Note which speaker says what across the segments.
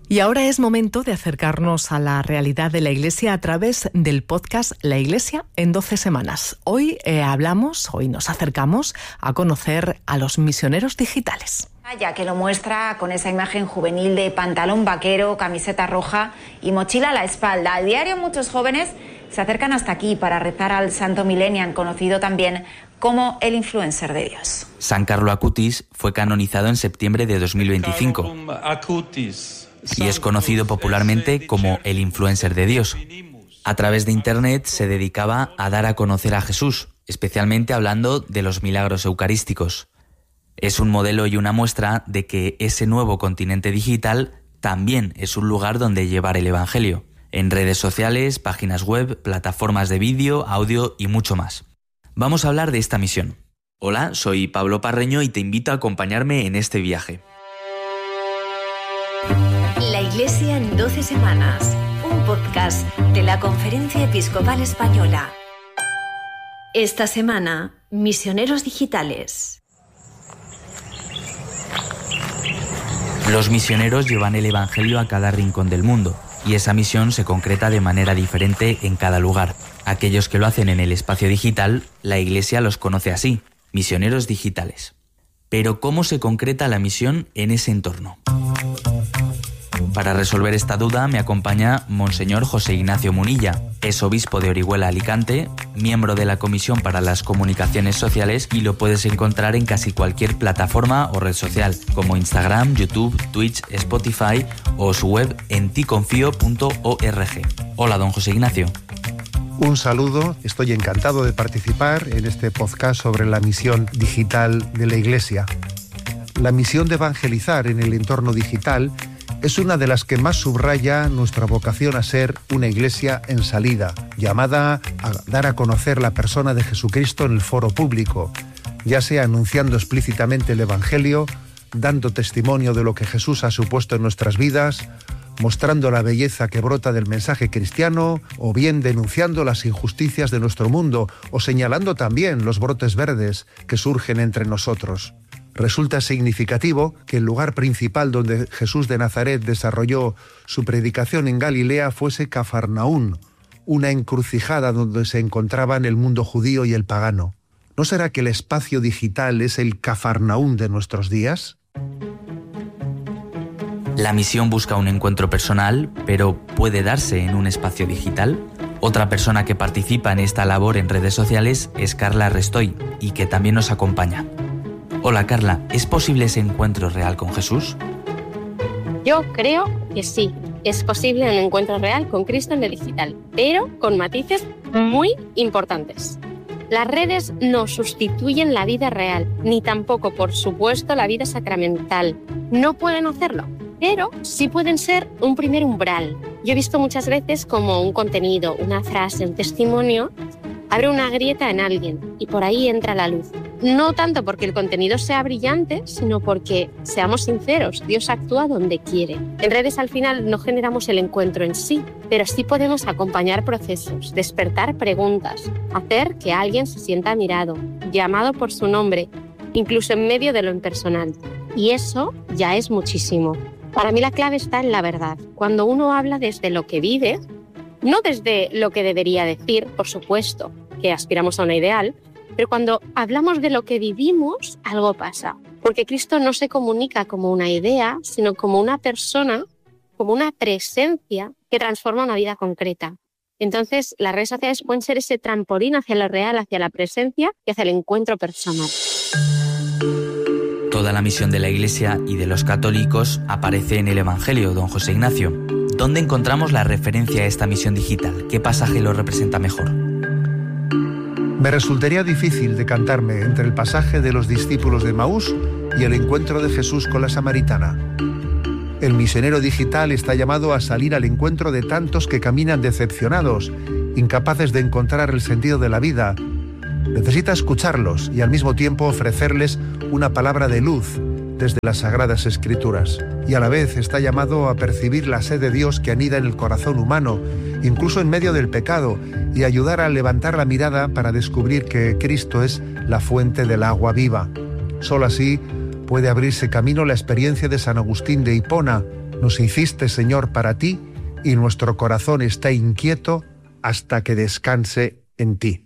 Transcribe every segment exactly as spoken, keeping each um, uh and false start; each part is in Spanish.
Speaker 1: Y ahora es momento de acercarnos a la realidad de la Iglesia a través del podcast La Iglesia en doce semanas. Hoy eh, hablamos, hoy nos acercamos a conocer a los misioneros digitales.
Speaker 2: Ya que lo muestra con esa imagen juvenil de pantalón vaquero, camiseta roja y mochila a la espalda. Al diario muchos jóvenes se acercan hasta aquí para rezar al Santo Millennium, conocido también como el influencer de Dios.
Speaker 3: San Carlo Acutis fue canonizado en septiembre de dos mil veinticinco y es conocido popularmente como el influencer de Dios. A través de Internet se dedicaba a dar a conocer a Jesús, especialmente hablando de los milagros eucarísticos. Es un modelo y una muestra de que ese nuevo continente digital también es un lugar donde llevar el Evangelio, en redes sociales, páginas web, plataformas de vídeo, audio y mucho más. Vamos a hablar de esta misión. Hola, soy Pablo Parreño y te invito a acompañarme en este viaje.
Speaker 4: La Iglesia en doce semanas, un podcast de la Conferencia Episcopal Española. Esta semana, misioneros digitales.
Speaker 3: Los misioneros llevan el Evangelio a cada rincón del mundo, y esa misión se concreta de manera diferente en cada lugar. Aquellos que lo hacen en el espacio digital, la Iglesia los conoce así, misioneros digitales. Pero ¿cómo se concreta la misión en ese entorno? Para resolver esta duda me acompaña Monseñor José Ignacio Munilla. Es obispo de Orihuela, Alicante, miembro de la Comisión para las Comunicaciones Sociales y lo puedes encontrar en casi cualquier plataforma o red social, como Instagram, YouTube, Twitch, Spotify o su web en ticonfio punto org. Hola, don José Ignacio.
Speaker 5: Un saludo, estoy encantado de participar en este podcast sobre la misión digital de la Iglesia. La misión de evangelizar en el entorno digital es una de las que más subraya nuestra vocación a ser una iglesia en salida, llamada a dar a conocer la persona de Jesucristo en el foro público, ya sea anunciando explícitamente el Evangelio, dando testimonio de lo que Jesús ha supuesto en nuestras vidas, mostrando la belleza que brota del mensaje cristiano, o bien denunciando las injusticias de nuestro mundo, o señalando también los brotes verdes que surgen entre nosotros. Resulta significativo que el lugar principal donde Jesús de Nazaret desarrolló su predicación en Galilea fuese Cafarnaún, una encrucijada donde se encontraban el mundo judío y el pagano. ¿No será que el espacio digital es el Cafarnaún de nuestros días?
Speaker 3: La misión busca un encuentro personal, pero ¿puede darse en un espacio digital? Otra persona que participa en esta labor en redes sociales es Carla Restoy, y que también nos acompaña. Hola Carla, ¿es posible ese encuentro real con Jesús?
Speaker 6: Yo creo que sí, es posible un encuentro real con Cristo en lo digital, pero con matices muy importantes. Las redes no sustituyen la vida real, ni tampoco, por supuesto, la vida sacramental. No pueden hacerlo, pero sí pueden ser un primer umbral. Yo he visto muchas veces como un contenido, una frase, un testimonio, abre una grieta en alguien y por ahí entra la luz. No tanto porque el contenido sea brillante, sino porque, seamos sinceros, Dios actúa donde quiere. En redes al final no generamos el encuentro en sí, pero sí podemos acompañar procesos, despertar preguntas, hacer que alguien se sienta mirado, llamado por su nombre, incluso en medio de lo impersonal. Y eso ya es muchísimo. Para mí la clave está en la verdad. Cuando uno habla desde lo que vive, no desde lo que debería decir, por supuesto, que aspiramos a una ideal, pero cuando hablamos de lo que vivimos, algo pasa. Porque Cristo no se comunica como una idea, sino como una persona, como una presencia que transforma una vida concreta. Entonces, las redes sociales pueden ser ese trampolín hacia lo real, hacia la presencia y hacia el encuentro personal.
Speaker 3: Toda la misión de la Iglesia y de los católicos aparece en el Evangelio, don José Ignacio. ¿Dónde encontramos la referencia a esta misión digital? ¿Qué pasaje lo representa mejor?
Speaker 5: Me resultaría difícil decantarme entre el pasaje de los discípulos de Emaús y el encuentro de Jesús con la samaritana. El misionero digital está llamado a salir al encuentro de tantos que caminan decepcionados, incapaces de encontrar el sentido de la vida. Necesita escucharlos y al mismo tiempo ofrecerles una palabra de luz desde las Sagradas Escrituras. Y a la vez está llamado a percibir la sed de Dios que anida en el corazón humano, incluso en medio del pecado, y ayudar a levantar la mirada para descubrir que Cristo es la fuente del agua viva. Solo así puede abrirse camino la experiencia de San Agustín de Hipona, Nos hiciste, Señor, para ti, y nuestro corazón está inquieto hasta que descanse en ti.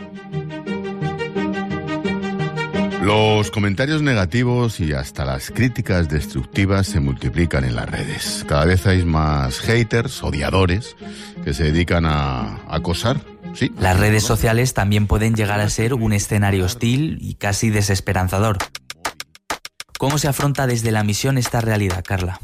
Speaker 7: Los comentarios negativos y hasta las críticas destructivas se multiplican en las redes. Cada vez hay más haters, odiadores, que se dedican a acosar. Sí.
Speaker 3: Las redes sociales también pueden llegar a ser un escenario hostil y casi desesperanzador. ¿Cómo se afronta desde la misión esta realidad, Carla?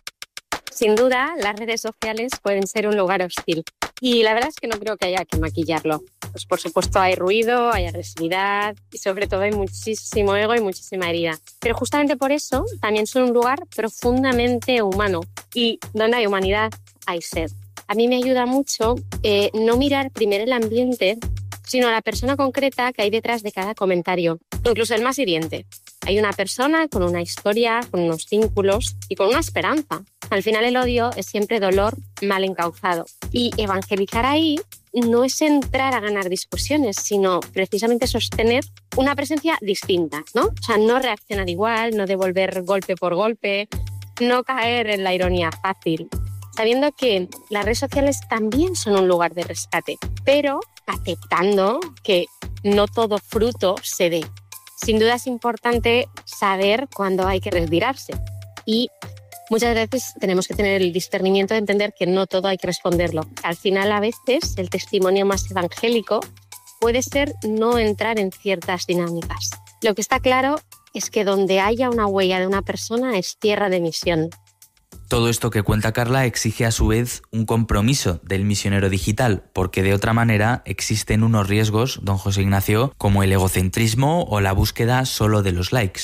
Speaker 6: Sin duda, las redes sociales pueden ser un lugar hostil. Y la verdad es que no creo que haya que maquillarlo. Pues por supuesto hay ruido, hay agresividad y sobre todo hay muchísimo ego y muchísima herida. Pero justamente por eso también son un lugar profundamente humano. Y donde hay humanidad, hay sed. A mí me ayuda mucho eh, no mirar primero el ambiente, sino a la persona concreta que hay detrás de cada comentario, incluso el más hiriente. Hay una persona con una historia, con unos vínculos y con una esperanza. Al final el odio es siempre dolor mal encauzado. Y evangelizar ahí no es entrar a ganar discusiones, sino precisamente sostener una presencia distinta, ¿no? O sea, no reaccionar igual, no devolver golpe por golpe, no caer en la ironía fácil, sabiendo que las redes sociales también son un lugar de rescate, pero aceptando que no todo fruto se dé. Sin duda es importante saber cuándo hay que retirarse y muchas veces tenemos que tener el discernimiento de entender que no todo hay que responderlo. Al final, a veces, el testimonio más evangélico puede ser no entrar en ciertas dinámicas. Lo que está claro es que donde haya una huella de una persona es tierra de misión.
Speaker 3: Todo esto que cuenta Carla exige a su vez un compromiso del misionero digital, porque de otra manera existen unos riesgos, don José Ignacio, como el egocentrismo o la búsqueda solo de los likes.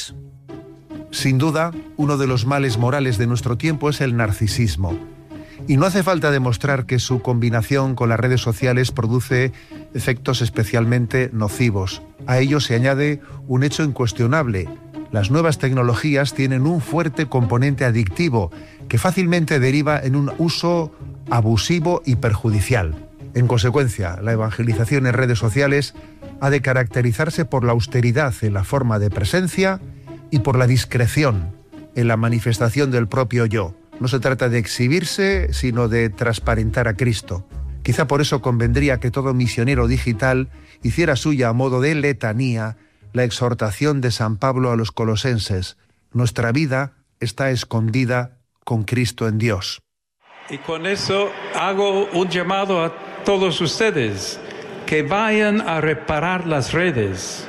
Speaker 5: Sin duda, uno de los males morales de nuestro tiempo es el narcisismo. Y no hace falta demostrar que su combinación con las redes sociales produce efectos especialmente nocivos. A ello se añade un hecho incuestionable. Las nuevas tecnologías tienen un fuerte componente adictivo que fácilmente deriva en un uso abusivo y perjudicial. En consecuencia, la evangelización en redes sociales ha de caracterizarse por la austeridad en la forma de presencia y por la discreción en la manifestación del propio yo. No se trata de exhibirse, sino de transparentar a Cristo. Quizá por eso convendría que todo misionero digital hiciera suya a modo de letanía la exhortación de San Pablo a los colosenses: nuestra vida está escondida con Cristo en Dios.
Speaker 8: Y con eso hago un llamado a todos ustedes, que vayan a reparar las redes.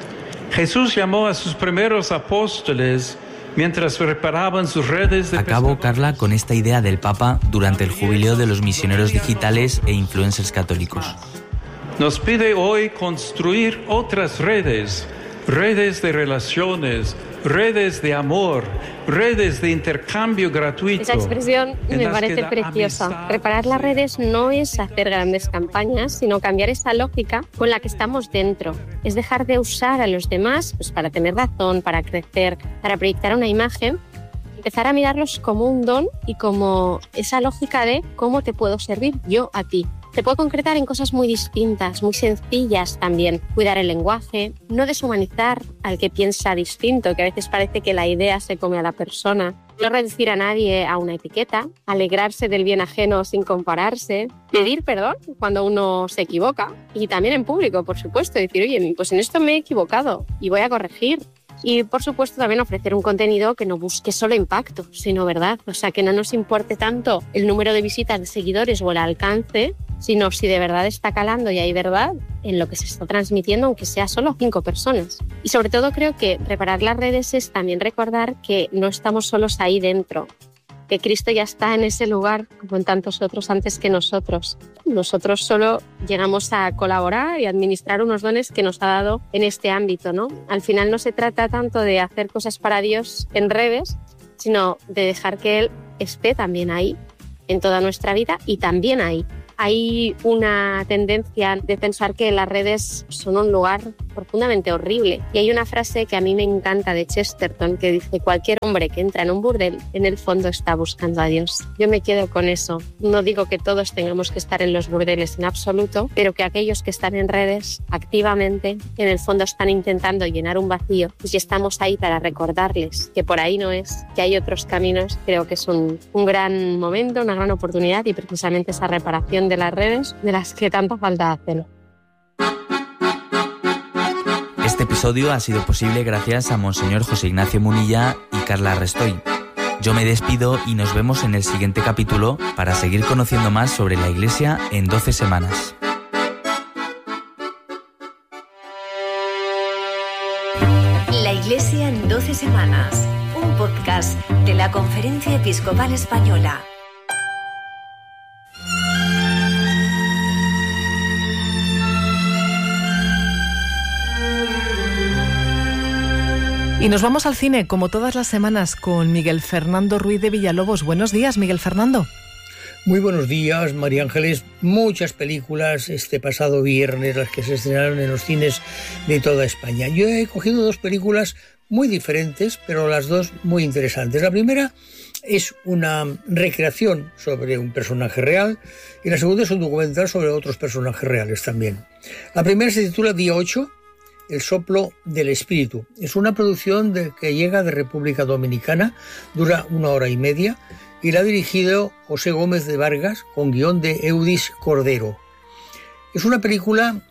Speaker 8: Jesús llamó a sus primeros apóstoles mientras reparaban sus redes de
Speaker 3: Acabo, Carla, con esta idea del Papa durante el jubileo de los misioneros digitales e influencers católicos.
Speaker 8: Nos pide hoy construir otras redes, redes de relaciones, redes de amor, redes de intercambio gratuito.
Speaker 6: Esa expresión me parece preciosa. Amistad. Reparar las redes no es hacer grandes campañas, sino cambiar esa lógica con la que estamos dentro. Es dejar de usar a los demás pues, para tener razón, para crecer, para proyectar una imagen, empezar a mirarlos como un don y como esa lógica de cómo te puedo servir yo a ti. Se puede concretar en cosas muy distintas, muy sencillas también. Cuidar el lenguaje, no deshumanizar al que piensa distinto, que a veces parece que la idea se come a la persona. No reducir a nadie a una etiqueta, alegrarse del bien ajeno sin compararse, pedir perdón cuando uno se equivoca y también en público, por supuesto, decir, oye, pues en esto me he equivocado y voy a corregir. Y, por supuesto, también ofrecer un contenido que no busque solo impacto, sino verdad. O sea, que no nos importe tanto el número de visitas, de seguidores o el alcance, sino si de verdad está calando y hay verdad en lo que se está transmitiendo, aunque sea solo cinco personas. Y, sobre todo, creo que reparar las redes es también recordar que no estamos solos ahí dentro, que Cristo ya está en ese lugar, como en tantos otros antes que nosotros. Nosotros solo llegamos a colaborar y administrar unos dones que nos ha dado en este ámbito, ¿no? Al final no se trata tanto de hacer cosas para Dios en redes, sino de dejar que Él esté también ahí, en toda nuestra vida y también ahí, hay una tendencia de pensar que las redes son un lugar profundamente horrible. Y hay una frase que a mí me encanta de Chesterton que dice: cualquier hombre que entra en un burdel, en el fondo está buscando a Dios. Yo me quedo con eso. No digo que todos tengamos que estar en los burdeles en absoluto, pero que aquellos que están en redes activamente, en el fondo están intentando llenar un vacío, y si estamos ahí para recordarles que por ahí no es, que hay otros caminos, creo que es un, un gran momento, una gran oportunidad, y precisamente esa reparación de las redes de las que tanta falta hacen.
Speaker 3: Este episodio ha sido posible gracias a Monseñor José Ignacio Munilla y Carla Restoy. Yo me despido y nos vemos en el siguiente capítulo para seguir conociendo más sobre la Iglesia en doce semanas.
Speaker 4: La Iglesia en doce semanas, un podcast de la Conferencia Episcopal Española.
Speaker 1: Y nos vamos al cine, como todas las semanas, con Miguel Fernando Ruiz de Villalobos. Buenos días, Miguel Fernando.
Speaker 9: Muy buenos días, María Ángeles. Muchas películas este pasado viernes, las que se estrenaron en los cines de toda España. Yo he cogido dos películas muy diferentes, pero las dos muy interesantes. La primera es una recreación sobre un personaje real y la segunda es un documental sobre otros personajes reales también. La primera se titula Día ocho. El soplo del espíritu. Es una producción de, que llega de República Dominicana, dura una hora y media y la ha dirigido José Gómez de Vargas con guión de Eudis Cordero. Es una película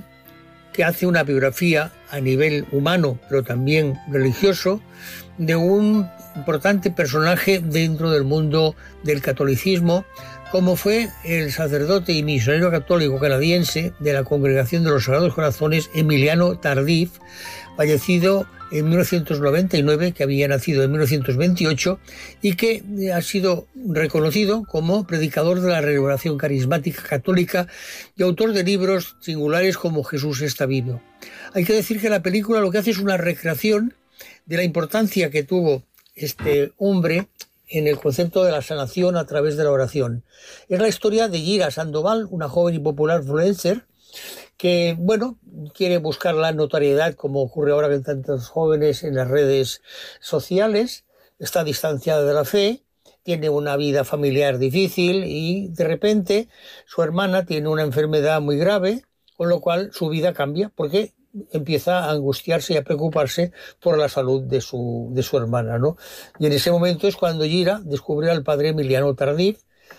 Speaker 9: que hace una biografía a nivel humano, pero también religioso, de un importante personaje dentro del mundo del catolicismo, como fue el sacerdote y misionero católico canadiense de la Congregación de los Sagrados Corazones, Emiliano Tardif, fallecido en mil novecientos noventa y nueve, que había nacido en mil novecientos veintiocho y que ha sido reconocido como predicador de la renovación carismática católica y autor de libros singulares como Jesús está vivo. Hay que decir que la película lo que hace es una recreación de la importancia que tuvo este hombre en el concepto de la sanación a través de la oración. Es la historia de Gira Sandoval, una joven y popular influencer que, bueno, quiere buscar la notoriedad, como ocurre ahora con tantos jóvenes en las redes sociales, está distanciada de la fe, tiene una vida familiar difícil y de repente su hermana tiene una enfermedad muy grave, con lo cual su vida cambia porque empieza a angustiarse y a preocuparse por la salud de su, de su hermana, ¿no? Y en ese momento es cuando Gira descubre al padre Emiliano Tardif,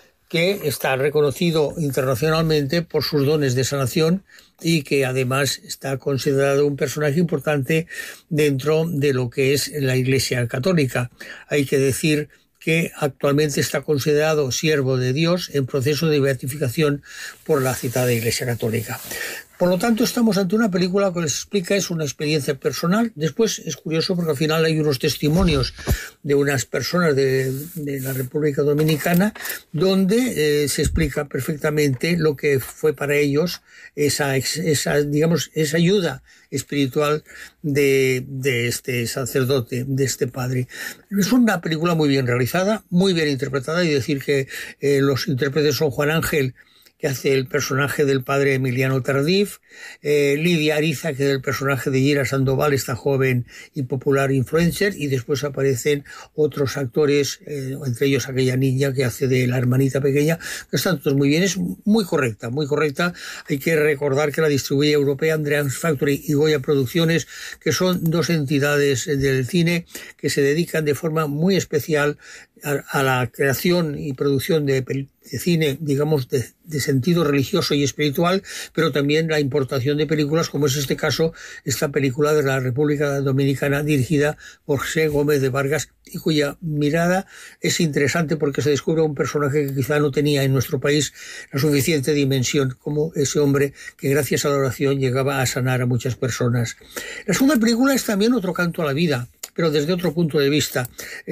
Speaker 9: que está reconocido internacionalmente por sus dones de sanación y que además está considerado un personaje importante dentro de lo que es la Iglesia Católica. Hay que decir que actualmente está considerado siervo de Dios en proceso de beatificación por la citada Iglesia Católica. Por lo tanto, estamos ante una película que les explica, es una experiencia personal. Después es curioso porque al final hay unos testimonios de unas personas de, de la República Dominicana donde eh, se explica perfectamente lo que fue para ellos esa, esa digamos, esa ayuda espiritual de, de este sacerdote, de este padre. Es una película muy bien realizada, muy bien interpretada, y decir que eh, los intérpretes son Juan Ángel, que hace el personaje del padre Emiliano Tardif, eh, Lidia Ariza, que es el personaje de Gira Sandoval, esta joven y popular influencer, y después aparecen otros actores, eh, entre ellos aquella niña que hace de la hermanita pequeña, que están todos muy bien. Es muy correcta, muy correcta. Hay que recordar que la distribuye European Dreams Factory y Goya Producciones, que son dos entidades del cine que se dedican de forma muy especial a, a la creación y producción de películas de cine, digamos, de, de sentido religioso y espiritual, pero también la importación de películas, como es este caso, esta película de la República Dominicana dirigida por José Gómez de Vargas, y cuya mirada es interesante porque se descubre un personaje que quizá no tenía en nuestro país la suficiente dimensión, como ese hombre que gracias a la oración llegaba a sanar a muchas personas. La segunda película es también otro canto a la vida, pero desde otro punto de vista.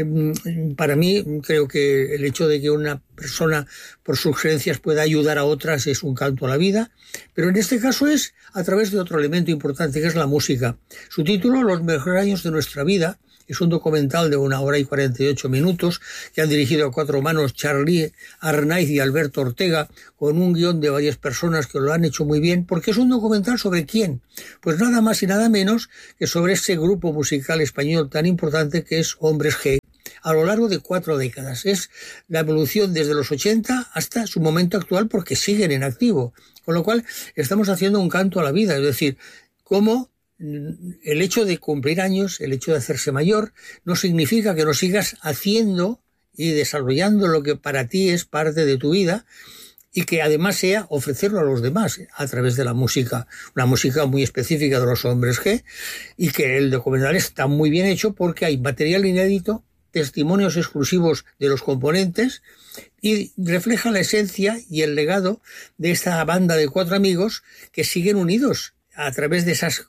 Speaker 9: Para mí, creo que el hecho de que una persona por sus creencias pueda ayudar a otras es un canto a la vida, pero en este caso es a través de otro elemento importante, que es la música. Su título, Los mejores años de nuestra vida, Es un documental de una hora y cuarenta y ocho minutos que han dirigido a cuatro manos Charlie Arnaiz y Alberto Ortega, con un guión de varias personas que lo han hecho muy bien, porque es un documental sobre quién. Pues nada más y nada menos que sobre ese grupo musical español tan importante que es Hombres G, a lo largo de cuatro décadas. Es la evolución desde los ochenta hasta su momento actual, porque siguen en activo. Con lo cual estamos haciendo un canto a la vida, es decir, cómo el hecho de cumplir años, el hecho de hacerse mayor, no significa que no sigas haciendo y desarrollando lo que para ti es parte de tu vida, y que además sea ofrecerlo a los demás a través de la música, una música muy específica de los Hombres G, y que el documental está muy bien hecho porque hay material inédito, testimonios exclusivos de los componentes, y refleja la esencia y el legado de esta banda de cuatro amigos que siguen unidos a través de esas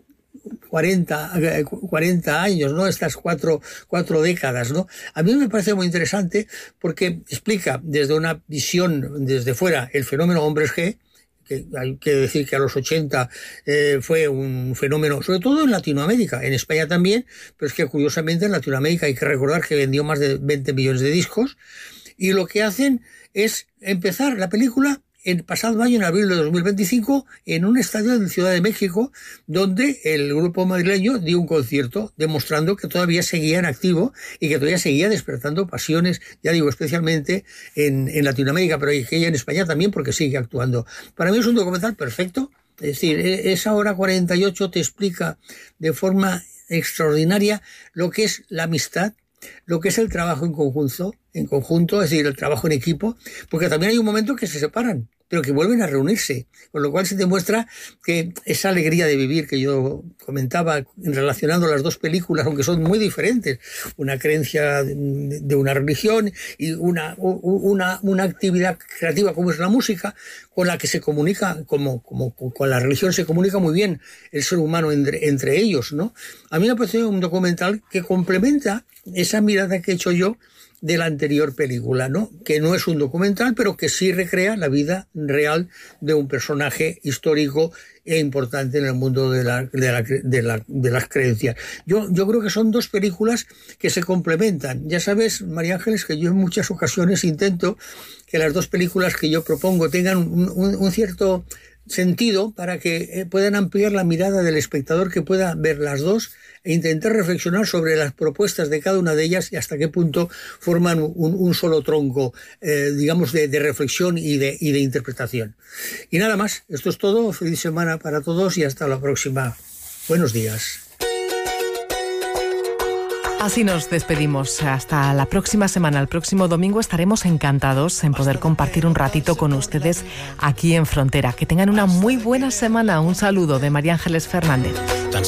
Speaker 9: cuarenta, cuarenta años, ¿no? Estas cuatro, cuatro décadas, ¿no? A mí me parece muy interesante porque explica desde una visión desde fuera el fenómeno Hombres G, que hay que decir que a los ochenta eh, fue un fenómeno, sobre todo en Latinoamérica, en España también, pero es que curiosamente en Latinoamérica hay que recordar que vendió más de veinte millones de discos, y lo que hacen es empezar la película el pasado año, en abril de dos mil veinticinco, en un estadio de Ciudad de México, donde el grupo madrileño dio un concierto demostrando que todavía seguía en activo y que todavía seguía despertando pasiones, ya digo, especialmente en, en Latinoamérica, pero que ella en España también, porque sigue actuando. Para mí es un documental perfecto, es decir, esa hora cuarenta y ocho te explica de forma extraordinaria lo que es la amistad, lo que es el trabajo en conjunto, en conjunto, es decir, el trabajo en equipo, porque también hay un momento que se separan, pero que vuelven a reunirse, con lo cual se demuestra que esa alegría de vivir que yo comentaba relacionando las dos películas, aunque son muy diferentes, una creencia de una religión y una, una, una actividad creativa como es la música, con la que se comunica, como, como con la religión se comunica muy bien el ser humano entre, entre ellos, ¿no? A mí me parece un documental que complementa esa mirada que he hecho yo de la anterior película, ¿no? Que no es un documental, pero que sí recrea la vida real de un personaje histórico e importante en el mundo de, la, de, la, de, la, de las creencias. Yo, yo creo que son dos películas que se complementan. Ya sabes, María Ángeles, que yo en muchas ocasiones intento que las dos películas que yo propongo tengan un, un, un cierto sentido para que puedan ampliar la mirada del espectador, que pueda ver las dos e intentar reflexionar sobre las propuestas de cada una de ellas y hasta qué punto forman un, un solo tronco, eh, digamos, de, de reflexión y de, y de interpretación. Y nada más, esto es todo. Feliz semana para todos y hasta la próxima. Buenos días.
Speaker 1: Así nos despedimos. Hasta la próxima semana. El próximo domingo estaremos encantados en poder compartir un ratito con ustedes aquí en Frontera. Que tengan una muy buena semana. Un saludo de María Ángeles Fernández.